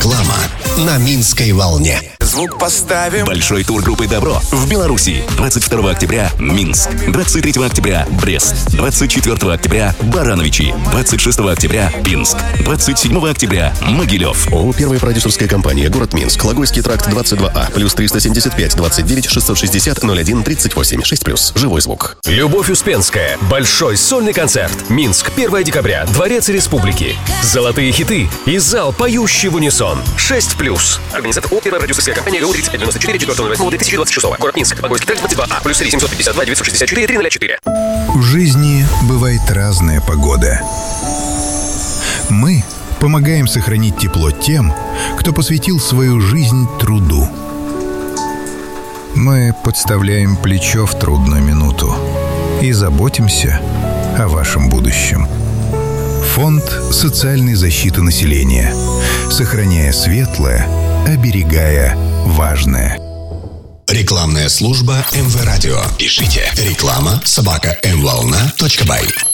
Реклама на Минской волне. Звук поставим. Большой тур группы «Добро» в Беларуси. 22 октября – Минск. 23 октября – Брест. 24 октября – Барановичи. 26 октября – Пинск. 27 октября – Могилев. ООО «Первая продюсерская компания», город Минск. Логойский тракт 22А. Плюс 375 29 660 01 38 6+. Живой звук. Любовь Успенская. Большой сольный концерт. Минск. 1 декабря. Дворец Республики. Золотые хиты и зал, поющий в унисон. 6+. Организатор ООО «Первая продюсерская компания». ГУ 3594 4.08.2026. Город Минск. Логойский тракт 22А. Плюс 3 752 964 304. В жизни бывает разная погода. Мы помогаем сохранить тепло тем, кто посвятил свою жизнь труду. Мы подставляем плечо в трудную минуту и заботимся о вашем будущем. Фонд социальной защиты населения. Сохраняя светлое, оберегая важное. Рекламная служба МВ Радио. Пишите реклама@mvolna.by.